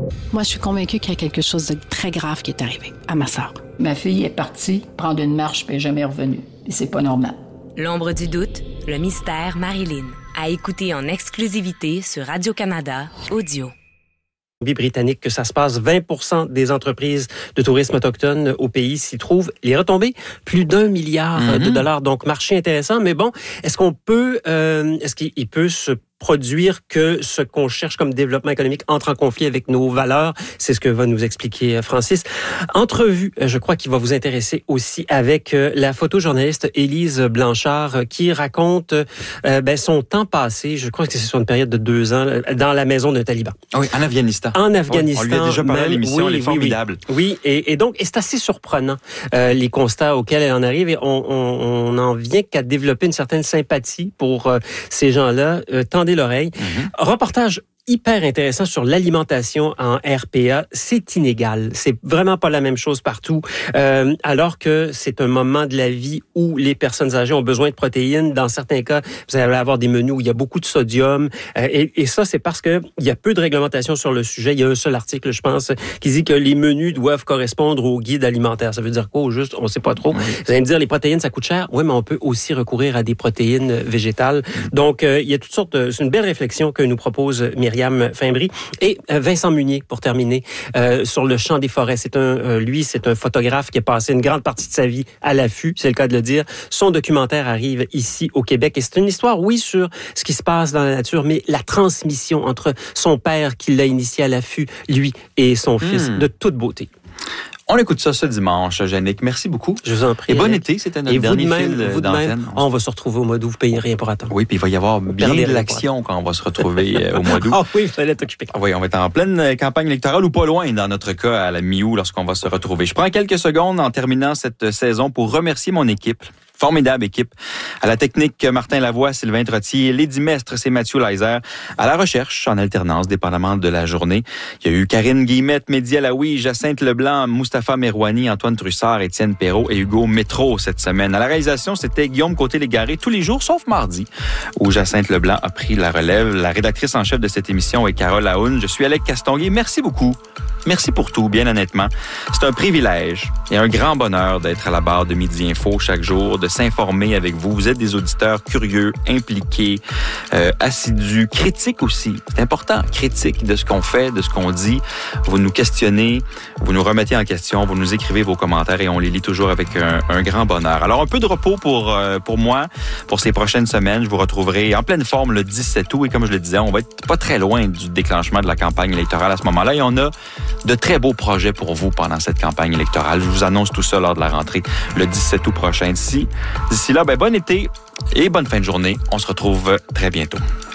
Moi, je suis convaincue qu'il y a quelque chose de très grave qui est arrivé à ma sœur. Ma fille est partie prendre une marche puis elle n'est jamais revenue. Et c'est pas normal. L'ombre du doute, le mystère Marilyn. À écouter en exclusivité sur Radio-Canada Audio. Britannique que ça se passe. 20% des entreprises de tourisme autochtone au pays s'y trouvent. Les retombées, plus d'1 milliard de dollars. Donc, marché intéressant. Mais bon, est-ce qu'il peut se produire que ce qu'on cherche comme développement économique entre en conflit avec nos valeurs? C'est ce que va nous expliquer Francis. Entrevue, je crois qu'il va vous intéresser aussi avec la photojournaliste Élise Blanchard qui raconte son temps passé, je crois que c'est sur une période de 2 ans, dans la maison d'un taliban. Oui, en Afghanistan. En Afghanistan. Oui, on lui a déjà parlé à l'émission, elle est formidable. Oui, et donc, c'est assez surprenant, les constats auxquels elle en arrive, et on en vient qu'à développer une certaine sympathie pour ces gens-là, tendez l'oreille. Reportage hyper intéressant sur l'alimentation en RPA. C'est inégal. C'est vraiment pas la même chose partout. Alors que c'est un moment de la vie où les personnes âgées ont besoin de protéines. Dans certains cas, vous allez avoir des menus où il y a beaucoup de sodium. Et ça, c'est parce que il y a peu de réglementation sur le sujet. Il y a un seul article, je pense, qui dit que les menus doivent correspondre au guide alimentaire. Ça veut dire quoi, au juste? On sait pas trop. Vous allez me dire, les protéines, ça coûte cher. Oui, mais on peut aussi recourir à des protéines végétales. Donc, il y a toutes sortes c'est une belle réflexion que nous propose Myriam Fimbry. Et Vincent Munier, pour terminer, sur le champ des forêts. C'est un photographe qui a passé une grande partie de sa vie à l'affût, c'est le cas de le dire. Son documentaire arrive ici au Québec et c'est une histoire, oui, sur ce qui se passe dans la nature, mais la transmission entre son père qui l'a initié à l'affût, lui, et son fils, de toute beauté. On écoute ça ce dimanche, Jannick. Merci beaucoup. Je vous en prie. Et bon été, c'était notre dernier fil d'antenne. On va se retrouver au mois d'août, vous payez rien pour attendre. Oui, puis il va y avoir bien de l'action quand on va se retrouver au mois d'août. Ah oui, il fallait t'occuper. Oui, on va être en pleine campagne électorale ou pas loin, dans notre cas, à la mi-août, lorsqu'on va se retrouver. Je prends quelques secondes en terminant cette saison pour remercier mon équipe. Formidable équipe. À la technique, Martin Lavoie, Sylvain Trottier, Lady Mestre, c'est Mathieu Leiser. À la recherche, en alternance, dépendamment de la journée, il y a eu Karine Guillemette, Mehdi Alaoui, Jacinthe Leblanc, Mustapha Merouani, Antoine Trussard, Étienne Perrault et Hugo Métro cette semaine. À la réalisation, c'était Guillaume Côté-Légaré tous les jours, sauf mardi, où Jacinthe Leblanc a pris la relève. La rédactrice en chef de cette émission est Carole Aoun. Je suis Alec Castonguay. Merci beaucoup. Merci pour tout, bien honnêtement. C'est un privilège et un grand bonheur d'être à la barre de Midi Info chaque jour, de s'informer avec vous. Vous êtes des auditeurs curieux, impliqués, assidus, critiques aussi. C'est important, critiques de ce qu'on fait, de ce qu'on dit. Vous nous questionnez, vous nous remettez en question, vous nous écrivez vos commentaires et on les lit toujours avec un grand bonheur. Alors, un peu de repos pour moi, pour ces prochaines semaines. Je vous retrouverai en pleine forme le 17 août et comme je le disais, on va être pas très loin du déclenchement de la campagne électorale à ce moment-là et on a de très beaux projets pour vous pendant cette campagne électorale. Je vous annonce tout ça lors de la rentrée le 17 août prochain. D'ici là, bon été et bonne fin de journée. On se retrouve très bientôt.